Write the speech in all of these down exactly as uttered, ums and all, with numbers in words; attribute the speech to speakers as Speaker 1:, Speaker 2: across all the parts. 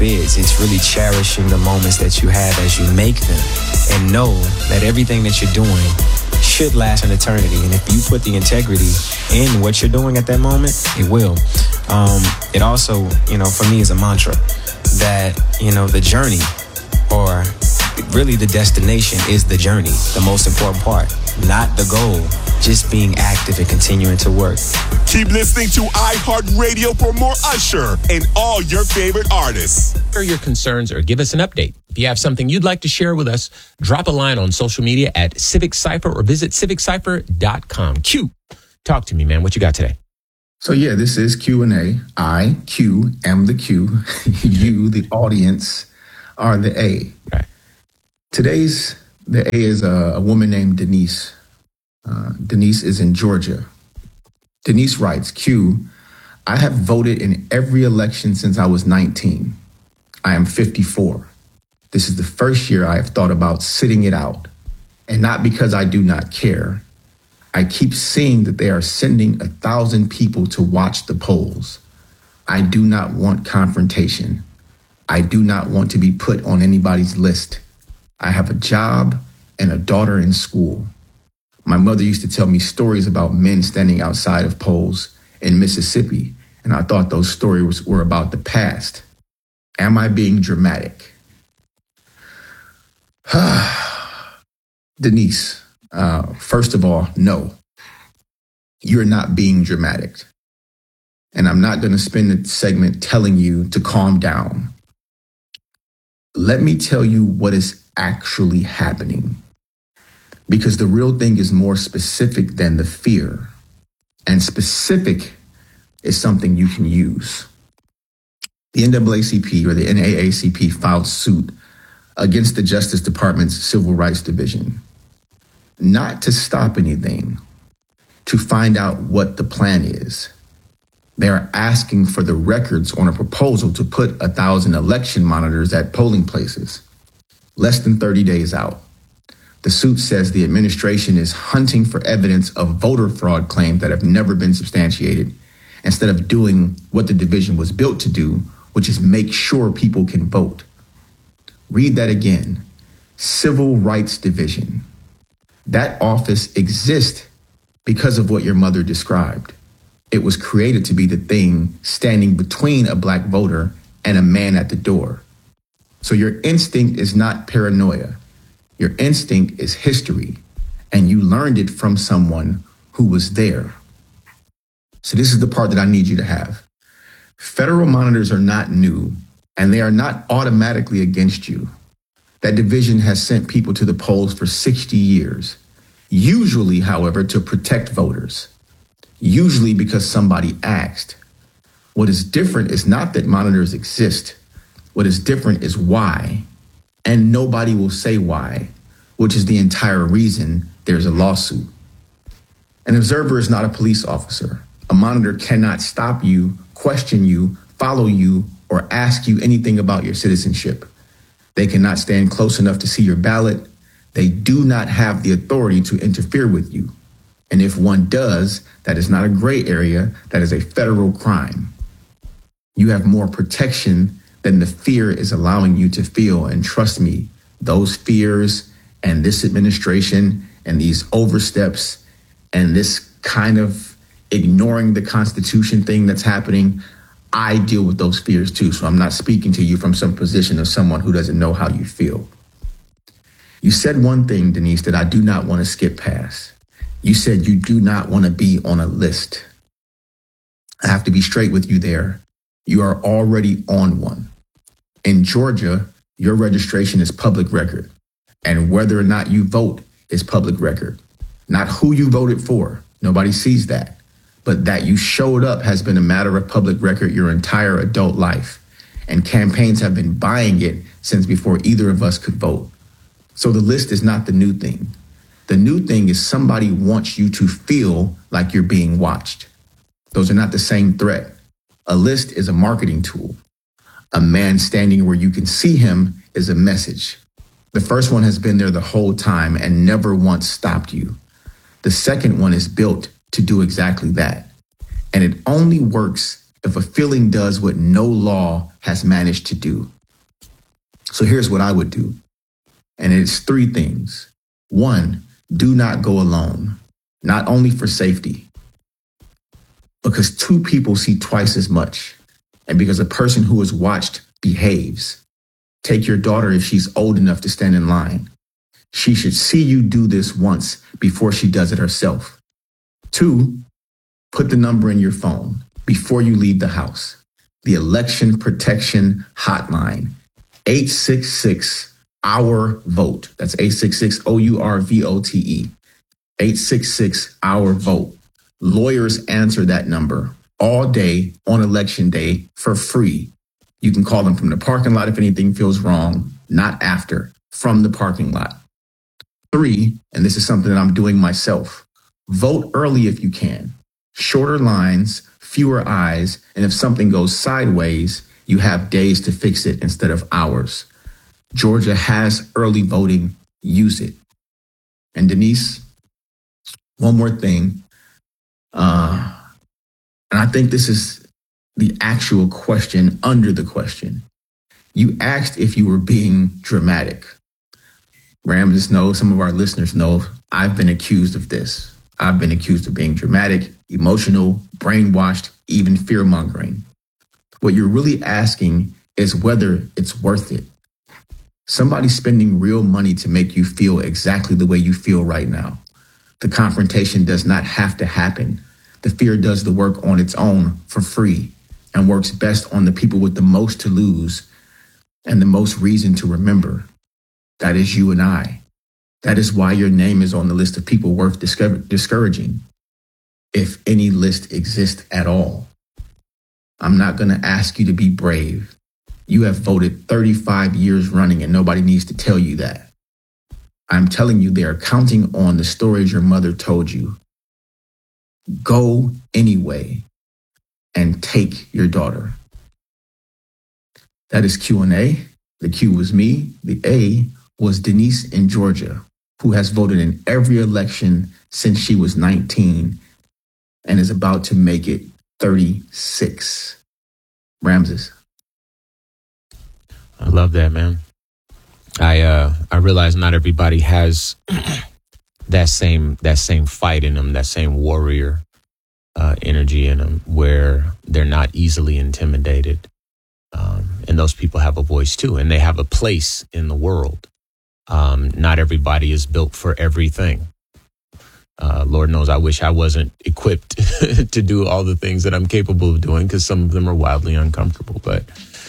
Speaker 1: is. It's really cherishing the moments that you have as you make them and know that everything that you're doing should last an eternity. And if you put the integrity in what you're doing at that moment, it will. Um, it also, you know, for me is a mantra that, you know, the journey or really the destination is the journey, the most important part, not the goal, just being active and continuing to work.
Speaker 2: Keep listening to iHeartRadio for more Usher and all your favorite artists.
Speaker 3: Share your concerns or give us an update. If you have something you'd like to share with us, drop a line on social media at Civic Cypher or visit civic cypher dot com. Q, talk to me, man. What you got today?
Speaker 4: So yeah, this is Q and A. I, Q, am the Q. You, the audience, are the A.
Speaker 3: Right.
Speaker 4: Today's, the A is a, a woman named Denise. Uh, Denise is in Georgia. Denise writes, Q, I have voted in every election since I was nineteen. I am fifty-four. This is the first year I have thought about sitting it out. And not because I do not care. I keep seeing that they are sending a thousand people to watch the polls. I do not want confrontation. I do not want to be put on anybody's list. I have a job and a daughter in school. My mother used to tell me stories about men standing outside of polls in Mississippi, and I thought those stories were about the past. Am I being dramatic? Denise, uh, first of all, no. You're not being dramatic. And I'm not going to spend the segment telling you to calm down. Let me tell you what is actually happening. Because the real thing is more specific than the fear. And specific is something you can use. The N double A C P or the N double A C P filed suit against the Justice Department's Civil Rights Division. Not to stop anything, to find out what the plan is. They are asking for the records on a proposal to put a thousand election monitors at polling places, less than thirty days out. The suit says the administration is hunting for evidence of voter fraud claims that have never been substantiated, instead of doing what the division was built to do, which is make sure people can vote. Read that again. Civil Rights Division. That office exists because of what your mother described. It was created to be the thing standing between a black voter and a man at the door. So your instinct is not paranoia. Your instinct is history, and you learned it from someone who was there. So this is the part that I need you to have. Federal monitors are not new, and they are not automatically against you. That division has sent people to the polls for sixty years, usually, however, to protect voters, usually because somebody asked. What is different is not that monitors exist. What is different is why, and nobody will say why, which is the entire reason there's a lawsuit. An observer is not a police officer. A monitor cannot stop you, question you, follow you, or ask you anything about your citizenship. They cannot stand close enough to see your ballot. They do not have the authority to interfere with you. And if one does, that is not a gray area, that is a federal crime. You have more protection than the fear is allowing you to feel. And trust me, those fears and this administration and these oversteps and this kind of ignoring the Constitution thing that's happening, I deal with those fears too. So I'm not speaking to you from some position of someone who doesn't know how you feel. You said one thing, Denise, that I do not want to skip past. You said you do not want to be on a list. I have to be straight with you there. You are already on one. In Georgia, your registration is public record. And whether or not you vote is public record. Not who you voted for. Nobody sees that. But that you showed up has been a matter of public record your entire adult life. And campaigns have been buying it since before either of us could vote. So the list is not the new thing. The new thing is somebody wants you to feel like you're being watched. Those are not the same threat. A list is a marketing tool. A man standing where you can see him is a message. The first one has been there the whole time and never once stopped you. The second one is built to do exactly that. And it only works if a feeling does what no law has managed to do. So here's what I would do. And it's three things. One, do not go alone, not only for safety, because two people see twice as much. And because a person who is watched behaves. Take your daughter if she's old enough to stand in line. She should see you do this once before she does it herself. Two, put the number in your phone before you leave the house. The Election Protection Hotline, eight six six, our vote. That's eight six six, O U R V O T E. eight six six, our vote. Lawyers answer that number all day on election day for free. You can call them from the parking lot if anything feels wrong, not after, from the parking lot. Three, and this is something that I'm doing myself, vote early if you can. Shorter lines, fewer eyes, and if something goes sideways, you have days to fix it instead of hours. Georgia has early voting. Use it. And Denise, one more thing. Uh, and I think this is the actual question under the question. You asked if you were being dramatic. Ramses knows, some of our listeners know, I've been accused of this. I've been accused of being dramatic, emotional, brainwashed, even fear-mongering. What you're really asking is whether it's worth it. Somebody's spending real money to make you feel exactly the way you feel right now. The confrontation does not have to happen. The fear does the work on its own for free and works best on the people with the most to lose and the most reason to remember. That is you and I. That is why your name is on the list of people worth discover- discouraging, if any list exists at all. I'm not going to ask you to be brave. You have voted thirty-five years running and nobody needs to tell you that. I'm telling you they are counting on the stories your mother told you. Go anyway and take your daughter. That is Q and A. The Q was me. The A was Denise in Georgia, who has voted in every election since she was nineteen and is about to make it thirty-six. Ramses.
Speaker 3: I love that, man. I uh, I realize not everybody has that same that same fight in them, that same warrior uh, energy in them, where they're not easily intimidated. Um, and those people have a voice too, and they have a place in the world. Um, not everybody is built for everything. Uh, Lord knows I wish I wasn't equipped to do all the things that I'm capable of doing, because some of them are wildly uncomfortable. But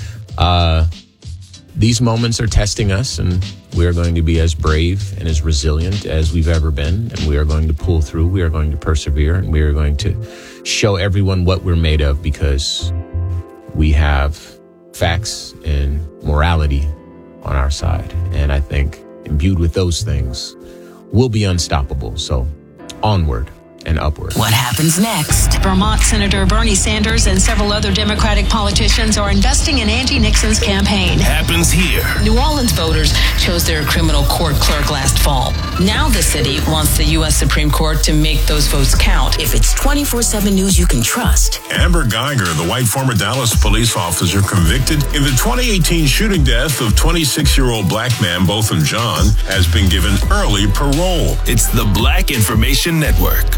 Speaker 3: uh, these moments are testing us, and we are going to be as brave and as resilient as we've ever been. And we are going to pull through. We are going to persevere, and we are going to show everyone what we're made of, because we have facts and morality on our side. And I think imbued with those things, we'll be unstoppable. So onward and upward.
Speaker 5: What happens next? Vermont Senator Bernie Sanders and several other Democratic politicians are investing in Angie Nixon's campaign.
Speaker 6: Happens here.
Speaker 5: New Orleans voters chose their criminal court clerk last fall. Now the city wants the U S Supreme Court to make those votes count. If it's twenty-four seven news you can trust.
Speaker 6: Amber Geiger, the white former Dallas police officer convicted in the twenty eighteen shooting death of twenty-six-year-old black man Botham Jean, has been given early parole. It's the Black Information Network.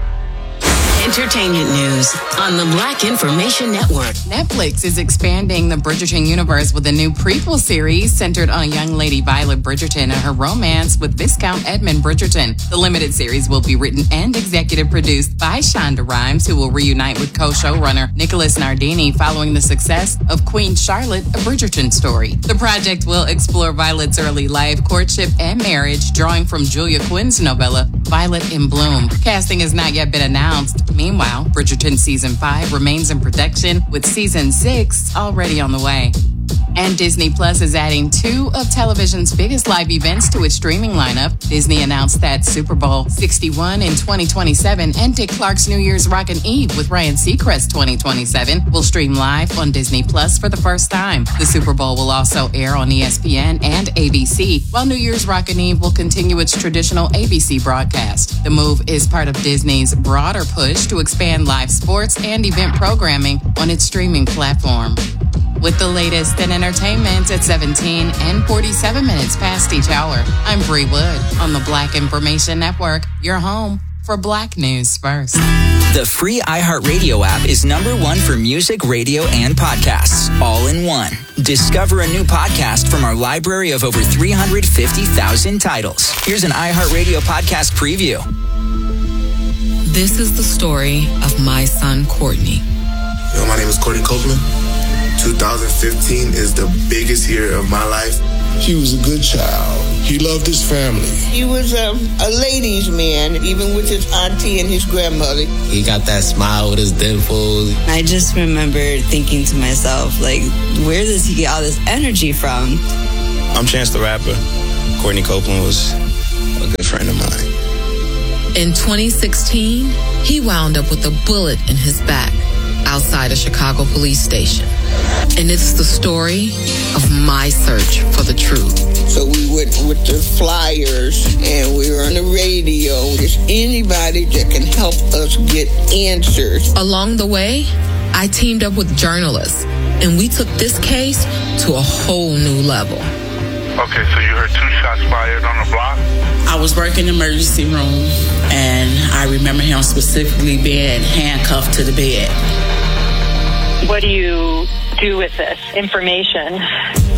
Speaker 5: Entertainment news on the Black Information Network.
Speaker 7: Netflix is expanding the Bridgerton universe with a new prequel series centered on a young lady, Violet Bridgerton, and her romance with Viscount Edmund Bridgerton. The limited series will be written and executive produced by Shonda Rhimes, who will reunite with co-showrunner Nicholas Nardini following the success of Queen Charlotte, a Bridgerton story. The project will explore Violet's early life, courtship, and marriage, drawing from Julia Quinn's novella, Violet in Bloom. Casting has not yet been announced. Meanwhile, Bridgerton Season five remains in production, with Season six already on the way. And Disney Plus is adding two of television's biggest live events to its streaming lineup. Disney announced that Super Bowl sixty-one in twenty twenty-seven and Dick Clark's New Year's Rockin' Eve with Ryan Seacrest twenty twenty-seven will stream live on Disney Plus for the first time. The Super Bowl will also air on E S P N and A B C, while New Year's Rockin' Eve will continue its traditional A B C broadcast. The move is part of Disney's broader push to expand live sports and event programming on its streaming platform. With the latest in entertainment at seventeen and forty-seven minutes past each hour, I'm Bree Wood on the Black Information Network, your home for Black News First.
Speaker 8: The free iHeartRadio app is number one for music, radio, and podcasts, all in one. Discover a new podcast from our library of over three hundred fifty thousand titles. Here's an iHeartRadio podcast preview.
Speaker 9: This is the story of my son, Courtney.
Speaker 10: Yo, my name is Courtney Copeland. twenty fifteen is the biggest year of my life.
Speaker 11: He was a good child. He loved his family.
Speaker 12: He was um, a ladies' man, even with his auntie and his grandmother.
Speaker 13: He got that smile with his dimples.
Speaker 14: I just remember thinking to myself, like, where does he get all this energy from?
Speaker 10: I'm Chance the Rapper. Courtney Copeland was a good friend of mine.
Speaker 9: In twenty sixteen, he wound up with a bullet in his back outside a Chicago police station. And it's the story of my search for the truth.
Speaker 12: So we went with the flyers and we were on the radio. There's anybody that can help us get answers.
Speaker 9: Along the way, I teamed up with journalists and we took this case to a whole new level.
Speaker 15: Okay, so you heard two shots fired on the block?
Speaker 16: I was working in the emergency room and I remember him specifically being handcuffed to the bed.
Speaker 17: What do you do with this information?